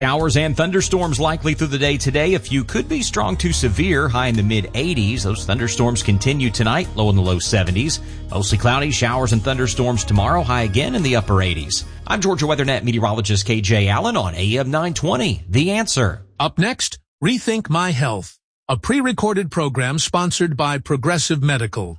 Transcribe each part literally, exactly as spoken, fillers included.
Showers and thunderstorms likely through the day today. A few could be strong to severe, high in the mid eighties. Those thunderstorms continue tonight, low in the low seventies. Mostly cloudy, showers and thunderstorms tomorrow, high again in the upper eighties. I'm Georgia WeatherNet meteorologist K J Allen on A M nine twenty. The Answer. Up next, Rethink My Health, a pre-recorded program sponsored by Progressive Medical.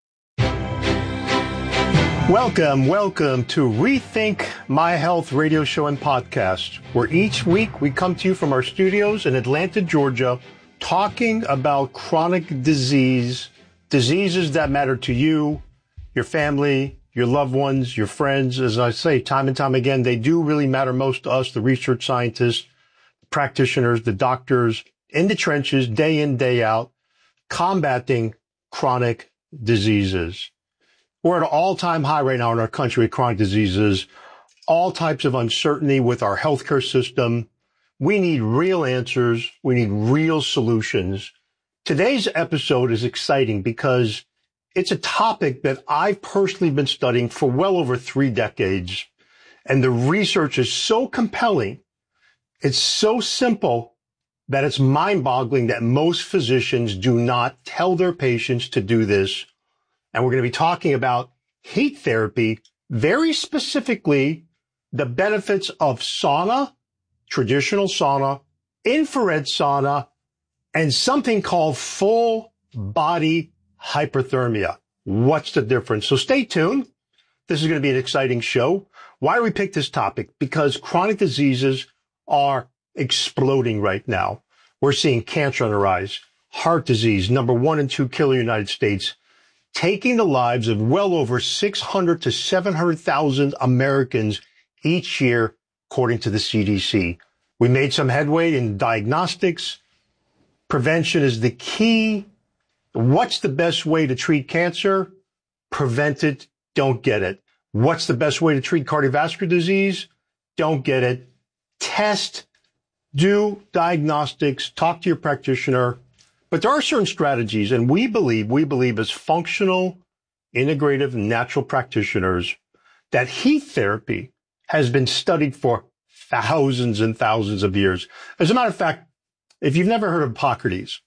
Welcome, welcome to Rethink My Health radio show and podcast, where each week we come to you from our studios in Atlanta, Georgia, talking about chronic disease, diseases that matter to you, your family, your loved ones, your friends. As I say time and time again, they do really matter most to us, the research scientists, the practitioners, the doctors, in the trenches, day in, day out, combating chronic diseases. We're at an all-time high right now in our country with chronic diseases, all types of uncertainty with our healthcare system. We need real answers. We need real solutions. Today's episode is exciting because it's a topic that I've personally been studying for well over three decades. And the research is so compelling. It's so simple that it's mind-boggling that most physicians do not tell their patients to do this. And we're going to be talking about heat therapy, very specifically the benefits of sauna, traditional sauna, infrared sauna, and something called full body hyperthermia. What's the difference? So stay tuned. This is going to be an exciting show. Why do we pick this topic? Because chronic diseases are exploding right now. We're seeing cancer on the rise, heart disease, number one and two killer in the United States, taking the lives of well over six hundred to seven hundred thousand Americans each year, according to the C D C. We made some headway in diagnostics. Prevention is the key. What's the best way to treat cancer? Prevent it. Don't get it. What's the best way to treat cardiovascular disease? Don't get it. Test, do diagnostics, talk to your practitioner. But there are certain strategies, and we believe, we believe as functional, integrative, natural practitioners, that heat therapy has been studied for thousands and thousands of years. As a matter of fact, if you've never heard of Hippocrates,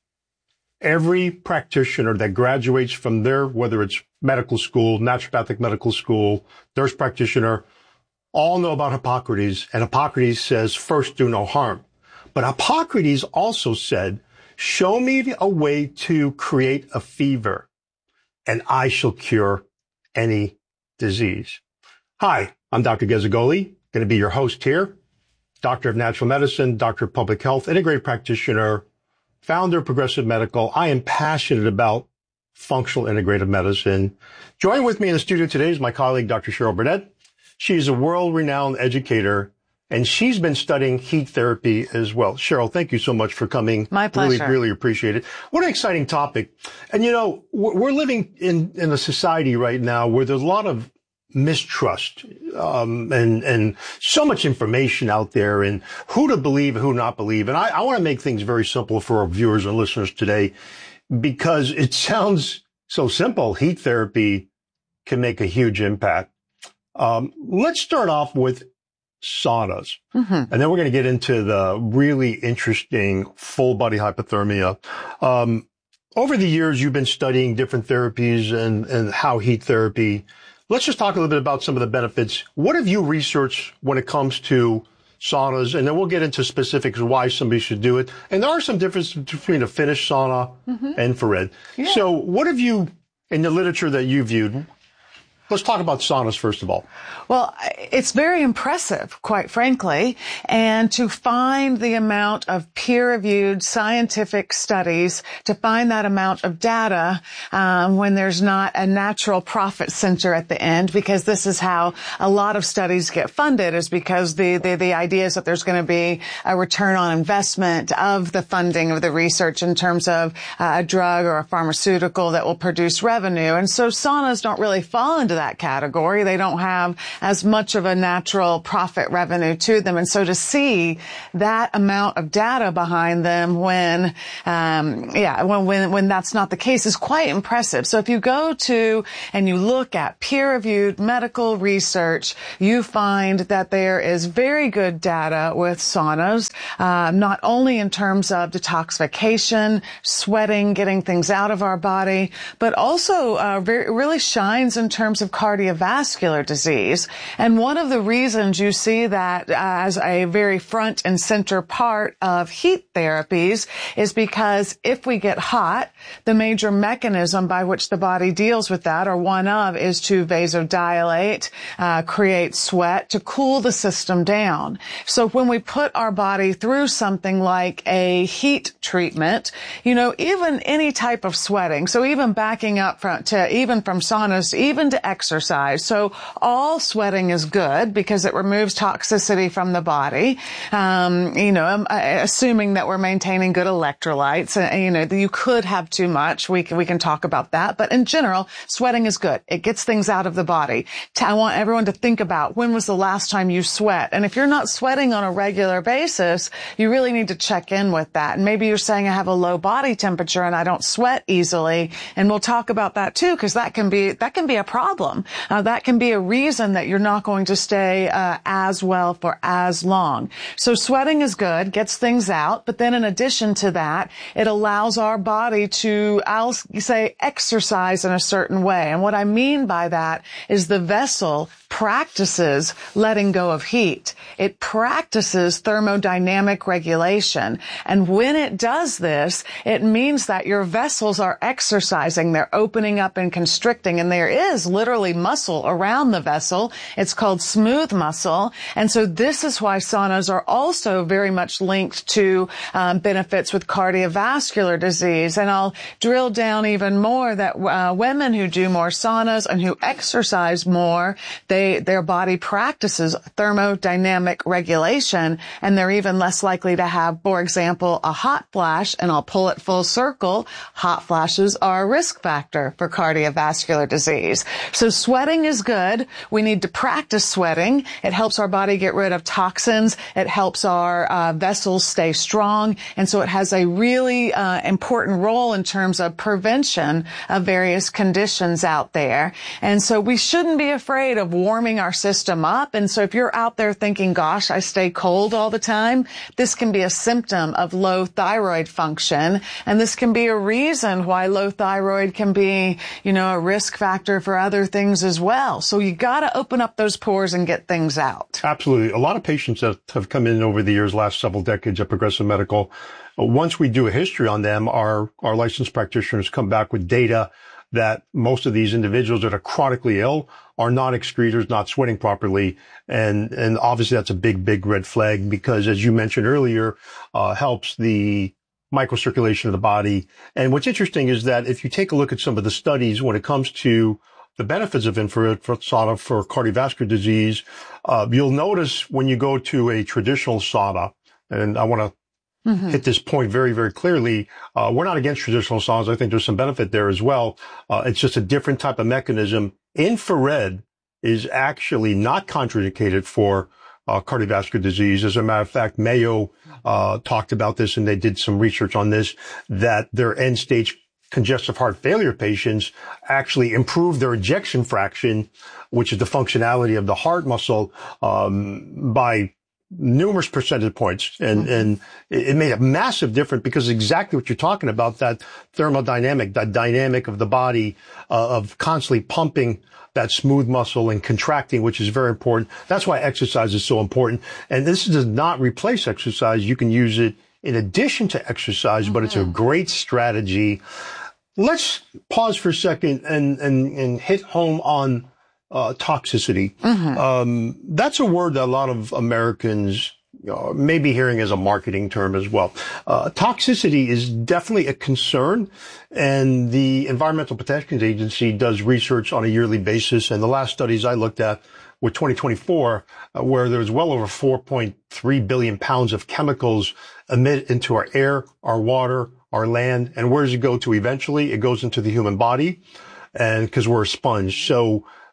every practitioner that graduates from their, whether it's medical school, naturopathic medical school, nurse practitioner, all know about Hippocrates. And Hippocrates says, first, do no harm. But Hippocrates also said, show me a way to create a fever, and I shall cure any disease. Hi, I'm Doctor Gazzagoli, going to be your host here. Doctor of Natural Medicine, Doctor of Public Health, integrated practitioner, founder of Progressive Medical. I am passionate about functional integrative medicine. Joining with me in the studio today is my colleague, Doctor Cheryl Burnett. She's a world-renowned educator, and she's been studying heat therapy as well. Cheryl, thank you so much for coming. My pleasure. Really, really appreciate it. What an exciting topic. And, you know, we're living in, in a society right now where there's a lot of mistrust, um, and, and so much information out there and who to believe, who not believe. And I, I want to make things very simple for our viewers and listeners today because it sounds so simple. Heat therapy can make a huge impact. Um, let's start off with saunas. Mm-hmm. And then we're going to get into the really interesting full body hypothermia. Um, over the years, you've been studying different therapies and, and how heat therapy. Let's just talk a little bit about some of the benefits. What have you researched when it comes to saunas? And then we'll get into specifics of why somebody should do it. And there are some differences between a finished sauna mm-hmm. and infrared. Yeah. So what have you, in the literature that you viewed, let's talk about saunas first of all. Well, it's very impressive, quite frankly, and to find the amount of peer-reviewed scientific studies, to find that amount of data um, when there's not a natural profit center at the end, because this is how a lot of studies get funded, is because the the, the idea is that there's going to be a return on investment of the funding of the research in terms of uh, a drug or a pharmaceutical that will produce revenue. And so saunas don't really fall into that category. They don't have as much of a natural profit revenue to them. And so to see that amount of data behind them when, um, yeah, when, when, when that's not the case is quite impressive. So if you go to and you look at peer-reviewed medical research, you find that there is very good data with saunas, uh, not only in terms of detoxification, sweating, getting things out of our body, but also uh, very, really shines in terms of cardiovascular disease. And one of the reasons you see that uh, as a very front and center part of heat therapies is because if we get hot, the major mechanism by which the body deals with that, or one of, is to vasodilate, uh, create sweat to cool the system down. So when we put our body through something like a heat treatment, you know, even any type of sweating, so even backing up from, to even from saunas, even to exercise. So all sweating is good because it removes toxicity from the body. Um, you know, um, assuming that we're maintaining good electrolytes, uh, you know, you could have too much. We can, we can talk about that. But in general, sweating is good. It gets things out of the body. I want everyone to think about when was the last time you sweat. And if you're not sweating on a regular basis, you really need to check in with that. And maybe you're saying I have a low body temperature and I don't sweat easily. And we'll talk about that too, because that can be, that can be a problem. Uh, that can be a reason that you're not going to stay uh, as well for as long. So sweating is good, gets things out. But then in addition to that, it allows our body to, I'll say, exercise in a certain way. And what I mean by that is the vessel practices letting go of heat. It practices thermodynamic regulation. And when it does this, it means that your vessels are exercising. They're opening up and constricting. And there is literally muscle around the vessel. It's called smooth muscle. And so this is why saunas are also very much linked to um, benefits with cardiovascular disease. And I'll drill down even more that uh, women who do more saunas and who exercise more, they They, their body practices thermodynamic regulation, and they're even less likely to have, for example, a hot flash. And I'll pull it full circle. Hot flashes are a risk factor for cardiovascular disease. So sweating is good. We need to practice sweating. It helps our body get rid of toxins. It helps our uh, vessels stay strong. And so it has a really uh, important role in terms of prevention of various conditions out there. And so we shouldn't be afraid of warming our system up. And so if you're out there thinking, gosh, I stay cold all the time, this can be a symptom of low thyroid function. And this can be a reason why low thyroid can be, you know, a risk factor for other things as well. So you got to open up those pores and get things out. Absolutely. A lot of patients that have come in over the years, last several decades at Progressive Medical, once we do a history on them, our, our licensed practitioners come back with data that most of these individuals that are chronically ill are not excretors, not sweating properly. And, and obviously that's a big, big red flag because, as you mentioned earlier, uh, helps the microcirculation of the body. And what's interesting is that if you take a look at some of the studies when it comes to the benefits of infrared sauna for cardiovascular disease, uh, you'll notice when you go to a traditional sauna, and I want to Mm-hmm. hit this point very, very clearly. Uh, we're not against traditional saunas. I think there's some benefit there as well. Uh, it's just a different type of mechanism. Infrared is actually not contraindicated for uh, cardiovascular disease. As a matter of fact, Mayo uh, talked about this, and they did some research on this, that their end-stage congestive heart failure patients actually improve their ejection fraction, which is the functionality of the heart muscle, um, by numerous percentage points. And, mm-hmm. and it made a massive difference because exactly what you're talking about, that thermodynamic, that dynamic of the body, uh, of constantly pumping that smooth muscle and contracting, which is very important. That's why exercise is so important. And this does not replace exercise. You can use it in addition to exercise, mm-hmm. but it's a great strategy. Let's pause for a second and, and, and hit home on Uh, toxicity. Mm-hmm. Um, that's a word that a lot of Americans you know, may be hearing as a marketing term as well. Uh, toxicity is definitely a concern, and the Environmental Protection Agency does research on a yearly basis. And the last studies I looked at were twenty twenty-four, uh, where there was well over four point three billion pounds of chemicals emitted into our air, our water, our land. And where does it go to eventually? It goes into the human body, and because we're a sponge. So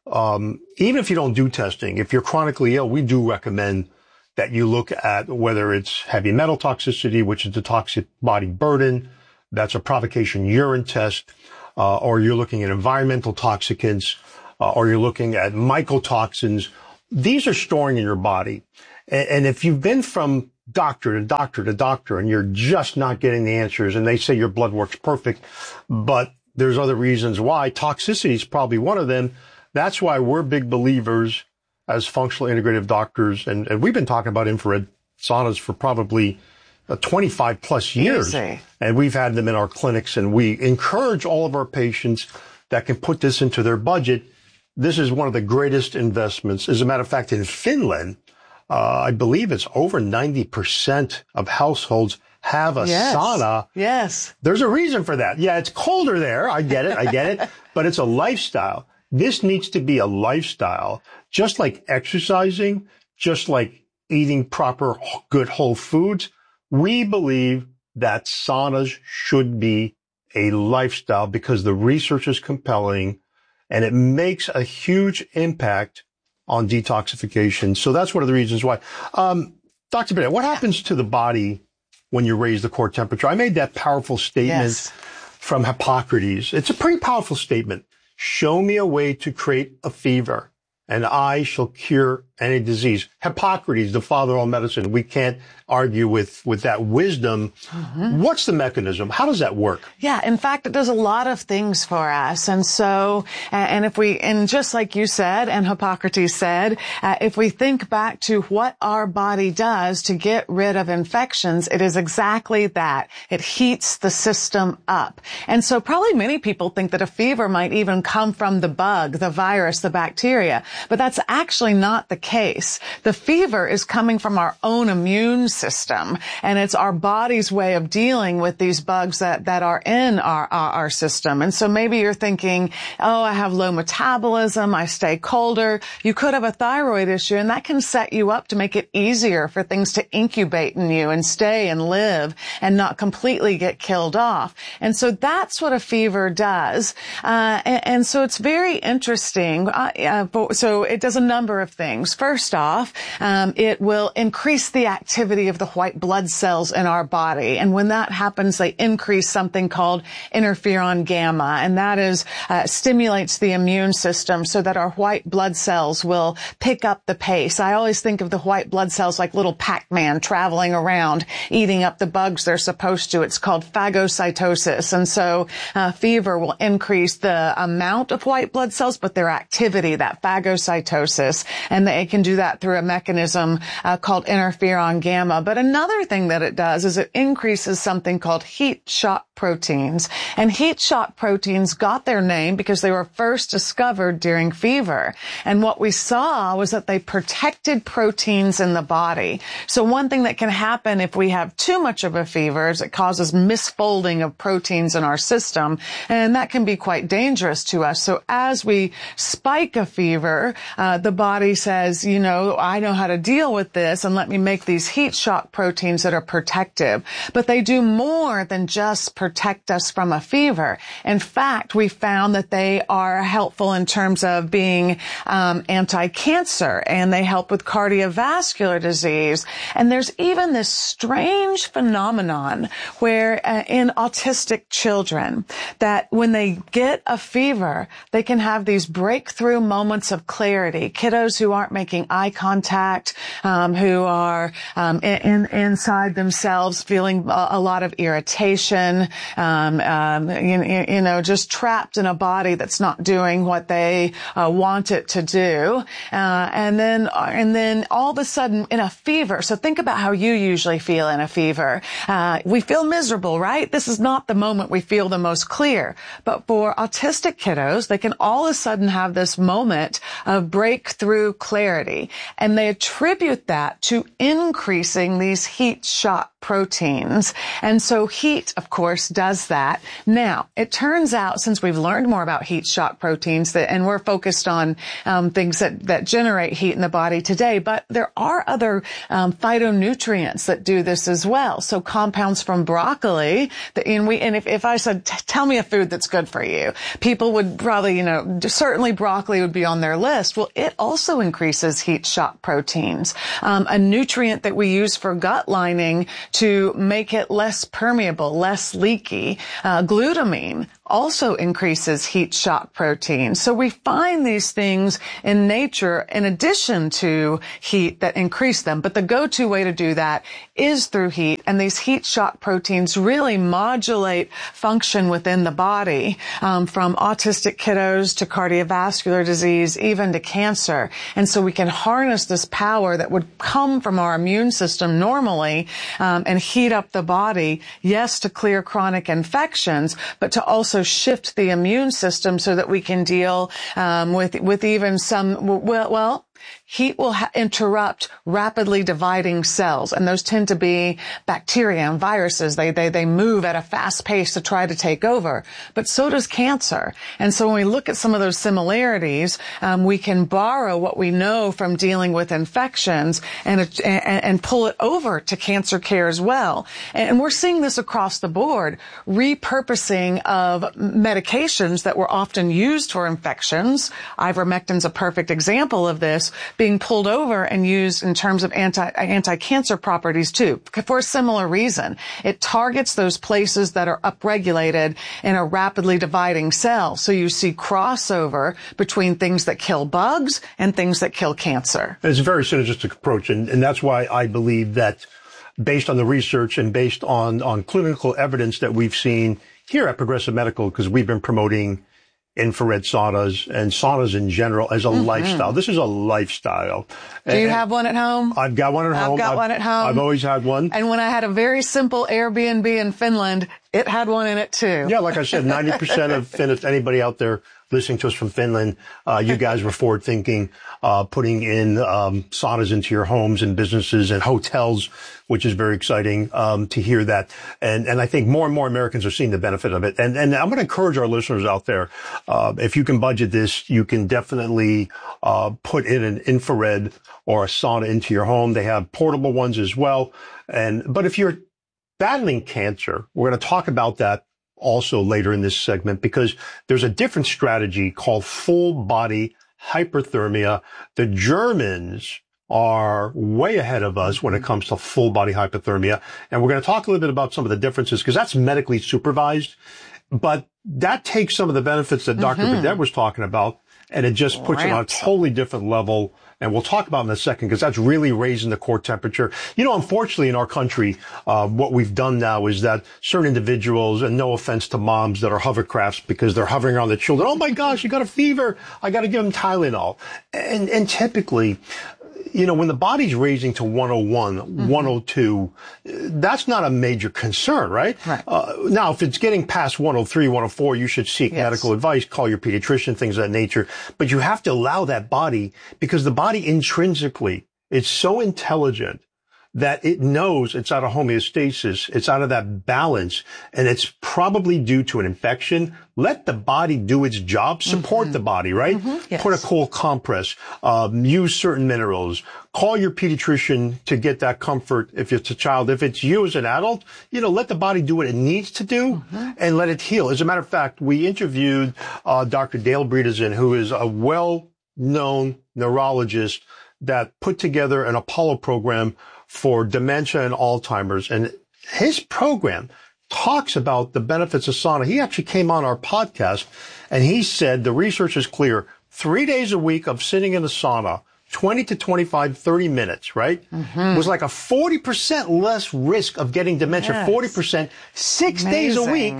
um, even if you don't do testing, if you're chronically ill, we do recommend that you look at whether it's heavy metal toxicity, which is the toxic body burden. That's a provocation urine test, uh, or you're looking at environmental toxicants, uh, or you're looking at mycotoxins. These are storing in your body. And, and if you've been from doctor to doctor to doctor and you're just not getting the answers, and they say your blood work's perfect, but there's other reasons why, toxicity is probably one of them. That's why we're big believers as functional integrative doctors. And, and we've been talking about infrared saunas for probably uh, twenty-five plus years. Easy. And we've had them in our clinics, and we encourage all of our patients that can put this into their budget. This is one of the greatest investments. As a matter of fact, in Finland, uh, I believe it's over ninety percent of households have a yes. sauna. Yes. There's a reason for that. Yeah, it's colder there. I get it. I get it. But it's a lifestyle. This needs to be a lifestyle, just like exercising, just like eating proper, good whole foods. We believe that saunas should be a lifestyle because the research is compelling and it makes a huge impact on detoxification. So that's one of the reasons why. Um, Doctor Bennett, what happens to the body when you raise the core temperature? I made that powerful statement yes. from Hippocrates. It's a pretty powerful statement. Show me a way to create a fever, and I shall cure any disease. Hippocrates, the father of all medicine. We can't argue with, with that wisdom. Mm-hmm. What's the mechanism? How does that work? Yeah, in fact, it does a lot of things for us. And so, and if we, and just like you said, and Hippocrates said, uh, if we think back to what our body does to get rid of infections, it is exactly that. It heats the system up. And so probably many people think that a fever might even come from the bug, the virus, the bacteria, but that's actually not the case. The fever is coming from our own immune system, and it's our body's way of dealing with these bugs that, that are in our, our, our system. And so maybe you're thinking, oh, I have low metabolism, I stay colder. You could have a thyroid issue, and that can set you up to make it easier for things to incubate in you and stay and live and not completely get killed off. And so that's what a fever does. Uh, and, and so it's very interesting. Uh, uh, so it does a number of things. First off, um, it will increase the activity of the white blood cells in our body. And when that happens, they increase something called interferon gamma. And that is, uh, stimulates the immune system so that our white blood cells will pick up the pace. I always think of the white blood cells like little Pac-Man traveling around, eating up the bugs they're supposed to. It's called phagocytosis. And so, uh, fever will increase the amount of white blood cells, but their activity, that phagocytosis. And they can do that through a mechanism uh, called interferon gamma. But another thing that it does is it increases something called heat shock proteins. And heat shock proteins got their name because they were first discovered during fever. And what we saw was that they protected proteins in the body. So one thing that can happen if we have too much of a fever is it causes misfolding of proteins in our system. And that can be quite dangerous to us. So as we spike a fever, uh, the body says, you know, I know how to deal with this, and let me make these heat shock proteins that are protective. But they do more than just protect us from a fever. In fact, we found that they are helpful in terms of being um, anti-cancer, and they help with cardiovascular disease. And there's even this strange phenomenon where uh, in autistic children, that when they get a fever, they can have these breakthrough moments of clarity. Kiddos who aren't making eye contact, um, who are um, in, in, inside themselves feeling a, a lot of irritation, um, um, you, you know, just trapped in a body that's not doing what they uh, want it to do, uh, and then and then all of a sudden in a fever. So think about how you usually feel in a fever. Uh, we feel miserable, right? This is not the moment we feel the most clear. But for autistic kiddos, they can all of a sudden have this moment of breakthrough clarity, and they attribute that to increasing these heat shock proteins. And so heat, of course, device does that. Now, it turns out, since we've learned more about heat shock proteins, that, and we're focused on um, things that, that generate heat in the body today, but there are other um, phytonutrients that do this as well. So compounds from broccoli, that, and we, and if, if I said, tell me a food that's good for you, people would probably, you know, certainly broccoli would be on their list. Well, it also increases heat shock proteins. Um, a nutrient that we use for gut lining to make it less permeable, less leaky, uh, glutamine, also increases heat shock proteins. So we find these things in nature in addition to heat that increase them. But the go-to way to do that is through heat. And these heat shock proteins really modulate function within the body, um, from autistic kiddos to cardiovascular disease, even to cancer. And so we can harness this power that would come from our immune system normally, um, and heat up the body, yes, to clear chronic infections, but to also shift the immune system so that we can deal um, with with even some well well heat will ha- interrupt rapidly dividing cells, and those tend to be bacteria and viruses. They, they, they move at a fast pace to try to take over. But so does cancer. And so when we look at some of those similarities, um, we can borrow what we know from dealing with infections and, and, and pull it over to cancer care as well. And we're seeing this across the board, repurposing of medications that were often used for infections. Ivermectin's a perfect example of this, being pulled over and used in terms of anti, anti-cancer properties too, for a similar reason. It targets those places that are upregulated in a rapidly dividing cell. So you see crossover between things that kill bugs and things that kill cancer. It's a very synergistic approach, and, and that's why I believe that based on the research and based on, on clinical evidence that we've seen here at Progressive Medical, because we've been promoting infrared saunas and saunas in general as a mm-hmm. lifestyle. This is a lifestyle. Do you and have one at home? I've got one at I've home. I've got I've, one at home. I've always had one. And when I had a very simple Airbnb in Finland, it had one in it too. Yeah, like I said, ninety percent of Finnish, anybody out there listening to us from Finland, uh, you guys were forward thinking, uh, putting in, um, saunas into your homes and businesses and hotels, which is very exciting, um, to hear that. And, and I think more and more Americans are seeing the benefit of it. And, and I'm going to encourage our listeners out there, uh, if you can budget this, you can definitely, uh, put in an infrared or a sauna into your home. They have portable ones as well. And, but if you're battling cancer, we're going to talk about that also later in this segment, because there's a different strategy called full body hyperthermia. The Germans are way ahead of us when it comes to full body hypothermia. And we're going to talk a little bit about some of the differences, because that's medically supervised, but that takes some of the benefits that Doctor Mm-hmm. Baudet was talking about, and it just puts it on a totally different level. And we'll talk about it in a second, because that's really raising the core temperature. You know, unfortunately in our country, uh, what we've done now is that certain individuals, and no offense to moms that are hovercrafts because they're hovering around their children. Oh my gosh, you got a fever. I got to give them Tylenol. And, and typically, you know, when the body's raising to one oh one, mm-hmm. one oh two, that's not a major concern, right? Right. Uh, now, if it's getting past one oh three, one oh four, you should seek yes. medical advice, call your pediatrician, things of that nature. But you have to allow that body, because the body intrinsically, it's so intelligent that it knows it's out of homeostasis, it's out of that balance, and it's probably due to an infection. Let the body do its job, support mm-hmm. the body, right? Mm-hmm. Yes. Put a cold compress, um, use certain minerals, call your pediatrician to get that comfort if it's a child. If it's you as an adult, you know, let the body do what it needs to do mm-hmm. and let it heal. As a matter of fact, we interviewed uh, Doctor Dale Bredesen, who is a well-known neurologist that put together an Apollo program for dementia and Alzheimer's. And his program talks about the benefits of sauna. He actually came on our podcast, and he said the research is clear. Three days a week of sitting in the sauna, twenty to twenty-five, thirty minutes, right? Mm-hmm. Was like a forty percent less risk of getting dementia. Yes. forty percent, six Amazing. Days a week,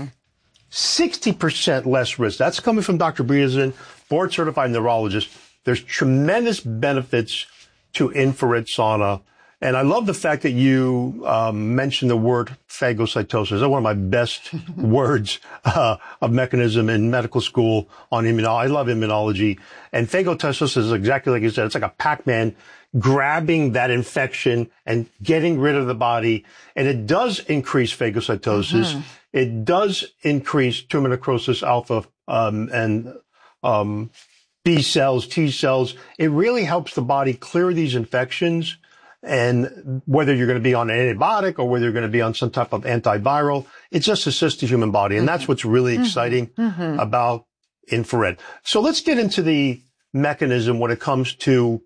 sixty percent less risk. That's coming from Doctor Bredesen, board certified neurologist. There's tremendous benefits to infrared sauna. And I love the fact that you um, mentioned the word phagocytosis. That's one of my best words uh, of mechanism in medical school on immunology. I love immunology. And phagocytosis is exactly like you said. It's like a Pac-Man grabbing that infection and getting rid of the body. And it does increase phagocytosis. Mm-hmm. It does increase tumor necrosis alpha um, and um, B cells, T cells. It really helps the body clear these infections. And whether you're going to be on an antibiotic or whether you're going to be on some type of antiviral, it just assists the human body. And mm-hmm. that's what's really exciting mm-hmm. about infrared. So let's get into the mechanism when it comes to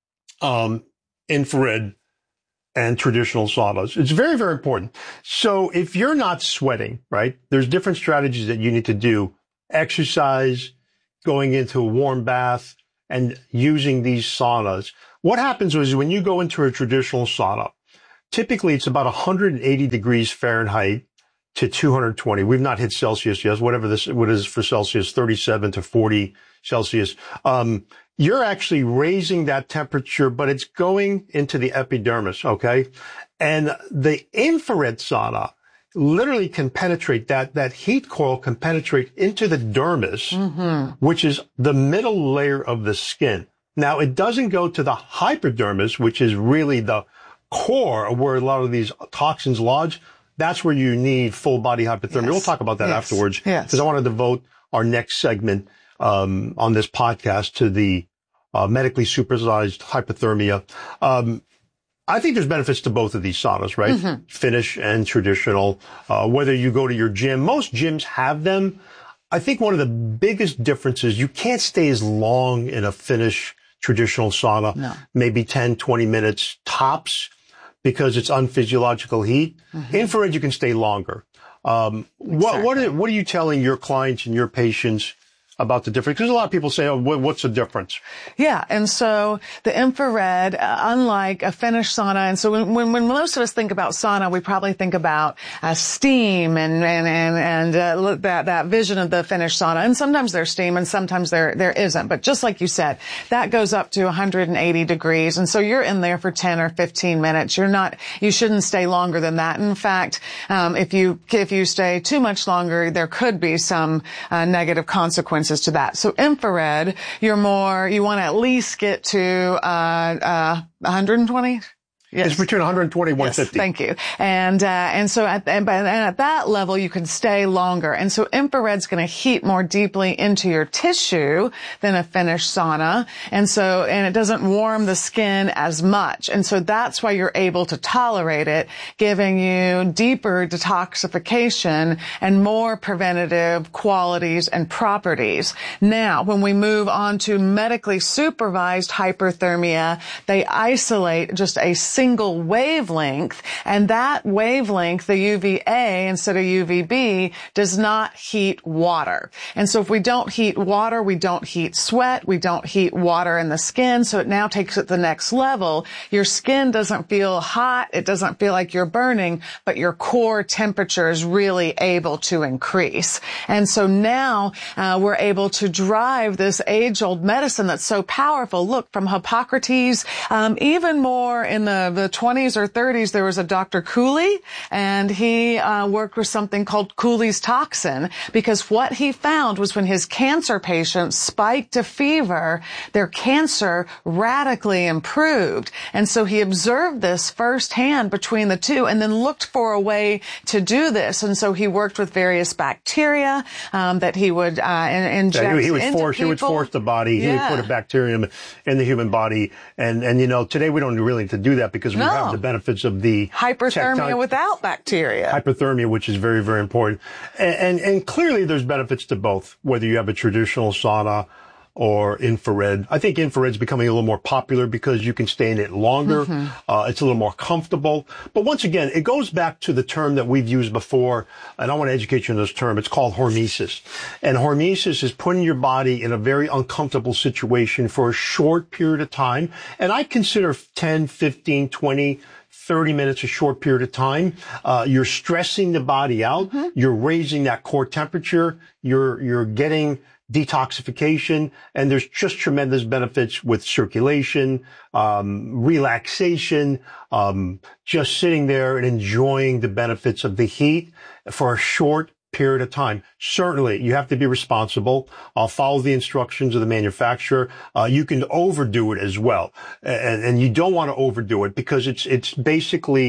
um, infrared and traditional saunas. It's very, very important. So if you're not sweating, right, there's different strategies that you need to do. Exercise, going into a warm bath, and using these saunas. What happens is when you go into a traditional sauna, typically it's about one hundred eighty degrees Fahrenheit to two hundred twenty. We've not hit Celsius yet, whatever this, what is for Celsius, thirty-seven to forty Celsius. Um, you're actually raising that temperature, but it's going into the epidermis, okay? And the infrared sauna literally can penetrate that, that heat coil can penetrate into the dermis, mm-hmm. which is the middle layer of the skin. Now, it doesn't go to the hypodermis, which is really the core of where a lot of these toxins lodge. That's where you need full body hypothermia. Yes. We'll talk about that yes. afterwards because yes. I want to devote our next segment um, on this podcast to the uh, medically supervised hypothermia. Um, I think there's benefits to both of these saunas, right? Mm-hmm. Finnish and traditional. Uh, whether you go to your gym, most gyms have them. I think one of the biggest differences, you can't stay as long in a Finnish traditional sauna, no. maybe ten, twenty minutes tops, because it's unphysiological heat. Mm-hmm. Infrared, you can stay longer. Um, exactly. what, what, are, what are you telling your clients and your patients about the difference? Because a lot of people say, oh, what's the difference? Yeah. And so the infrared, uh, unlike a Finnish sauna, and so when, when, when most of us think about sauna, we probably think about uh, steam and, and, and, and uh, that, that vision of the Finnish sauna. And sometimes there's steam and sometimes there, there isn't. But just like you said, that goes up to one hundred eighty degrees. And so you're in there for ten or fifteen minutes. You're not, you shouldn't stay longer than that. In fact, um, if you, if you stay too much longer, there could be some uh, negative consequences to that. So infrared, you're more, you want to at least get to, uh, uh, one hundred twenty? Yes. It's between one hundred twenty and one hundred fifty. Yes, thank you. And, uh, and so at, and, and at that level, you can stay longer. And so infrared's going to heat more deeply into your tissue than a Finnish sauna. And so, and it doesn't warm the skin as much. And so that's why you're able to tolerate it, giving you deeper detoxification and more preventative qualities and properties. Now, when we move on to medically supervised hyperthermia, they isolate just a single wavelength, and that wavelength, the U V A instead of U V B, does not heat water. And so if we don't heat water, we don't heat sweat, we don't heat water in the skin, so it now takes it to the next level. Your skin doesn't feel hot, it doesn't feel like you're burning, but your core temperature is really able to increase. And so now uh, we're able to drive this age-old medicine that's so powerful. Look, from Hippocrates, um, even more in the the twenties or thirties, there was a Doctor Cooley, and he uh, worked with something called Cooley's toxin, because what he found was when his cancer patients spiked a fever, their cancer radically improved. And so he observed this firsthand between the two and then looked for a way to do this. And so he worked with various bacteria um, that he would uh, inject yeah, he, he would into force, people. He would force the body. Yeah. He would put a bacterium in the human body. And, and you know, today we don't really need to do that because we no. have the benefits of the hyperthermia tectonic, without bacteria. Hyperthermia, which is very, very important. And, and, and clearly there's benefits to both, whether you have a traditional sauna or infrared. I think infrared's becoming a little more popular because you can stay in it longer. Mm-hmm. Uh, it's a little more comfortable. But once again, it goes back to the term that we've used before, and I want to educate you on this term. It's called hormesis. And hormesis is putting your body in a very uncomfortable situation for a short period of time. And I consider ten, fifteen, twenty, thirty minutes, a short period of time. Uh, you're stressing the body out. Mm-hmm. You're raising that core temperature. You're, you're getting detoxification, and there's just tremendous benefits with circulation, um, relaxation, um, just sitting there and enjoying the benefits of the heat for a short period of time. Certainly, you have to be responsible. I'll follow the instructions of the manufacturer. Uh, you can overdo it as well, and, and you don't want to overdo it because it's it's basically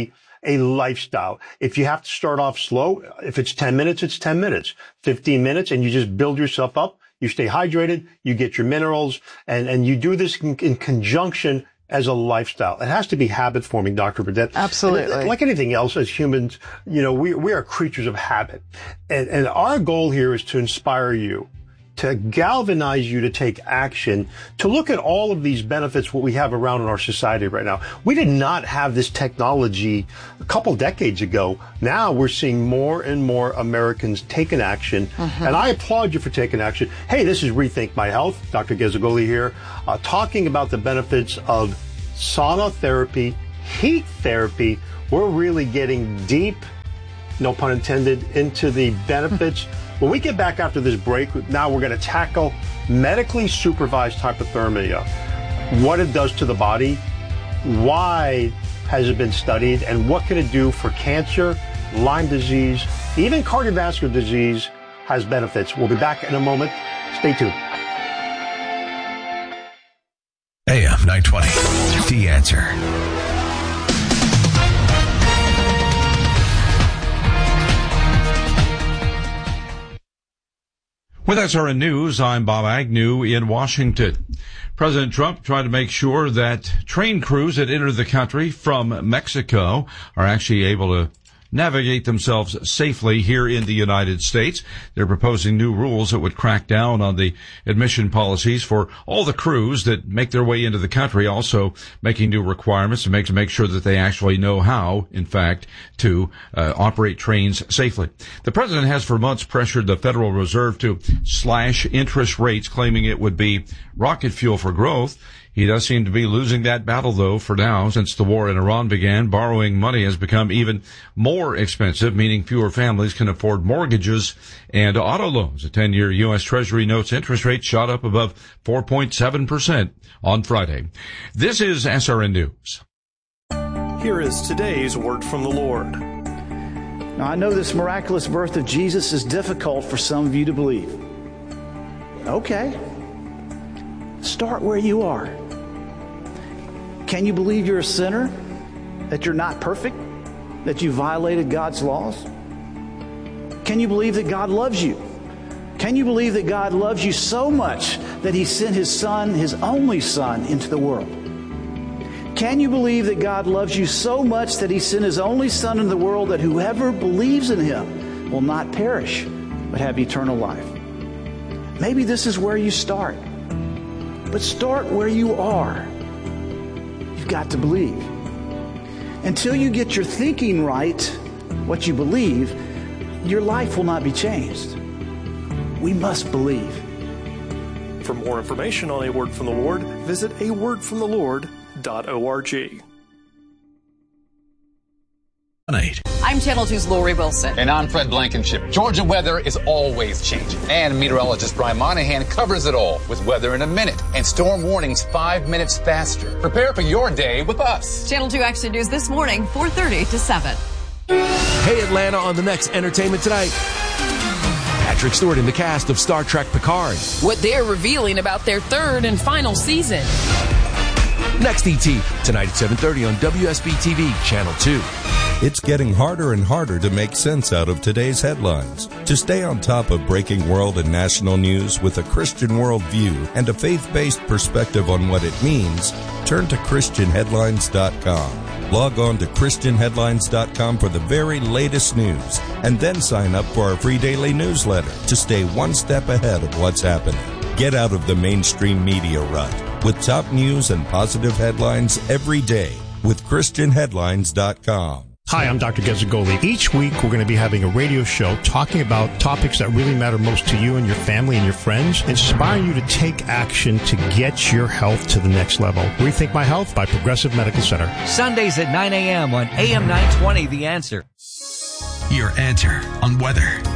a lifestyle. If you have to start off slow, if it's ten minutes, it's ten minutes, fifteen minutes, and you just build yourself up. You stay hydrated, you get your minerals, and, and you do this in, in conjunction as a lifestyle. It has to be habit forming, Doctor Burdett. Absolutely. And like anything else, as humans, you know, we, we are creatures of habit. And, and our goal here is to inspire you, to galvanize you to take action, to look at all of these benefits, what we have around in our society right now. We did not have this technology a couple decades ago. Now we're seeing more and more Americans taking action. Mm-hmm. And I applaud you for taking action. Hey, this is Rethink My Health. Doctor Gazzagoli here, uh, talking about the benefits of sauna therapy, heat therapy. We're really getting deep, no pun intended, into the benefits. When we get back after this break, now we're going to tackle medically supervised hypothermia, what it does to the body, why has it been studied, and what can it do for cancer, Lyme disease, even cardiovascular disease has benefits. We'll be back in a moment. Stay tuned. A M nine twenty, The Answer. With S R N News, I'm Bob Agnew in Washington. President Trump tried to make sure that train crews that enter the country from Mexico are actually able to navigate themselves safely here in the United States. They're proposing new rules that would crack down on the admission policies for all the crews that make their way into the country, also making new requirements to make to make sure that they actually know how, in fact, to uh, operate trains safely. The president has for months pressured the Federal Reserve to slash interest rates, claiming it would be rocket fuel for growth. He does seem to be losing that battle, though, for now. Since the war in Iran began, borrowing money has become even more expensive, meaning fewer families can afford mortgages and auto loans. A ten-year U S Treasury notes interest rate shot up above four point seven percent on Friday. This is S R N News. Here is today's word from the Lord. Now, I know this miraculous birth of Jesus is difficult for some of you to believe. Okay. Start where you are. Can you believe you're a sinner? That you're not perfect? That you violated God's laws? Can you believe that God loves you? Can you believe that God loves you so much that He sent His Son, His only Son, into the world? Can you believe that God loves you so much that He sent His only Son into the world, that whoever believes in Him will not perish but have eternal life? Maybe this is where you start. But start where you are. You've got to believe. Until you get your thinking right, what you believe, your life will not be changed. We must believe. For more information on A Word from the Lord, visit a word from the lord dot org. I'm Channel two's Lori Wilson. And I'm Fred Blankenship. Georgia weather is always changing. And meteorologist Brian Monahan covers it all with weather in a minute and storm warnings five minutes faster. Prepare for your day with us. Channel two Action News this morning, four thirty to seven. Hey, Atlanta, on the next Entertainment Tonight. Patrick Stewart in the cast of Star Trek Picard. What they're revealing about their third and final season. Next E T, tonight at seven thirty on W S B T V, Channel two. It's getting harder and harder to make sense out of today's headlines. To stay on top of breaking world and national news with a Christian worldview and a faith-based perspective on what it means, turn to Christian Headlines dot com. Log on to Christian Headlines dot com for the very latest news, and then sign up for our free daily newsletter to stay one step ahead of what's happening. Get out of the mainstream media rut with top news and positive headlines every day with Christian Headlines dot com. Hi, I'm Doctor Gazzagoli. Each week, we're going to be having a radio show talking about topics that really matter most to you and your family and your friends, inspiring you to take action to get your health to the next level. Rethink My Health by Progressive Medical Center. Sundays at nine a.m. on A M nine twenty, The Answer. Your answer on weather.